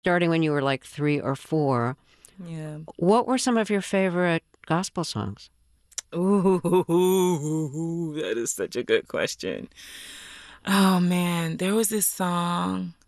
starting when you were like 3 or 4. Yeah. What were some of your favorite gospel songs? Ooh, that is such a good question. Oh man, there was this song.